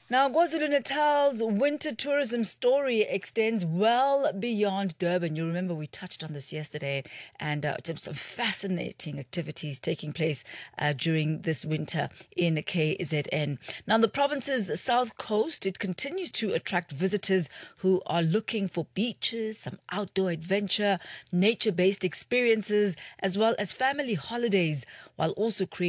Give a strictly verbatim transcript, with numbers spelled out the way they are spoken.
Now, KwaZulu-Natal's winter tourism story extends well beyond Durban. You remember we touched on this yesterday, and uh, just some fascinating activities taking place uh, during this winter in K Z N. Now, the province's south coast, it continues to attract visitors who are looking for beaches, some outdoor adventure, nature-based experiences, as well as family holidays, while also creating